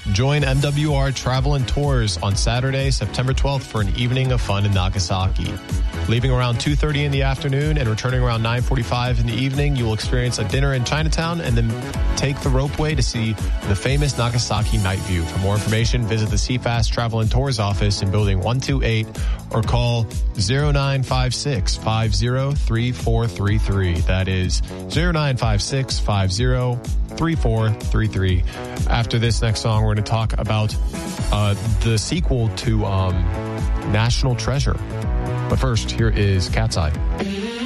Join MWR Travel and Tours on Saturday, September 12th for an evening of fun in Nagasaki. Leaving around 2:30 in the afternoon and returning around 9:45 in the evening, you will experience a dinner in Chinatown and then take the ropeway to see the famous Nagasaki night view. For more information, visit the CFAS Travel and Tours office in Building 128 or call 0956-503433. That is 0956-503433. After this next song, we're going to talk about the sequel to National Treasure. But first, here is Cat's Eye.